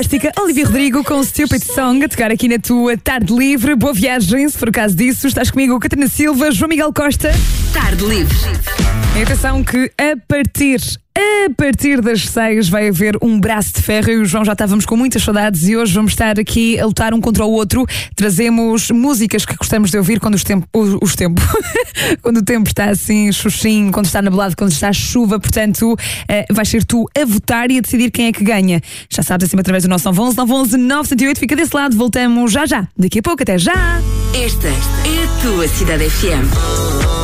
Olivia Rodrigo com Stupid Song a tocar aqui na tua tarde livre. Boa viagem, se for o caso disso. Estás comigo, Catarina Silva, João Miguel Costa. Tarde livre. E atenção que a partir das 6 vai haver um braço de ferro. Eu e o João já estávamos com muitas saudades e hoje vamos estar aqui a lutar um contra o outro. Trazemos músicas que gostamos de ouvir quando quando o tempo está assim xuxinho, quando está nublado, quando está chuva. Portanto, vais ser tu a votar e a decidir quem é que ganha. Já sabes, assim através do nosso 911 908. Fica desse lado, voltamos já. Daqui a pouco, até já. Esta é a tua Cidade FM.